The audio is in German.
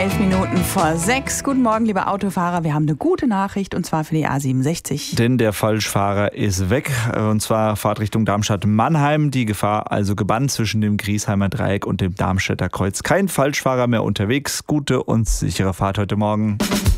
5:11. Guten Morgen, liebe Autofahrer. Wir haben eine gute Nachricht, und zwar für die A67. Denn der Falschfahrer ist weg. Und zwar Fahrtrichtung Darmstadt-Mannheim. Die Gefahr also gebannt zwischen dem Griesheimer Dreieck und dem Darmstädter Kreuz. Kein Falschfahrer mehr unterwegs. Gute und sichere Fahrt heute Morgen.